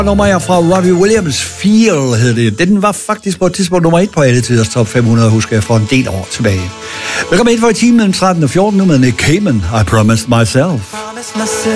Nummer her fra Robbie Williams, Feel hed det. Den var faktisk på et tidspunkt nummer 1 på alle tiders top 500, husker jeg, for en del år tilbage. Velkommen ind for i timen mellem 13 og 14 nu med Nick Cayman, I Promised Myself.